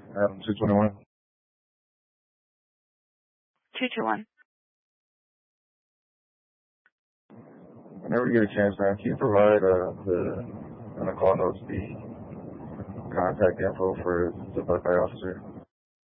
Adam 221. 221. Whenever you get a chance, man, can you provide on the call notes the contact info for the Buckeye officer?